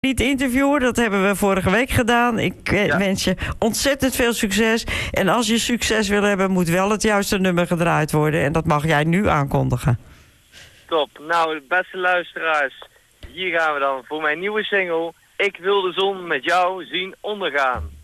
niet interviewen. Dat hebben we vorige week gedaan. Ik wens je ontzettend veel succes. En als je succes wil hebben, moet wel het juiste nummer gedraaid worden. En dat mag jij nu aankondigen. Top. Nou, beste luisteraars. Hier gaan we dan voor mijn nieuwe single. Ik wil de zon met jou zien ondergaan.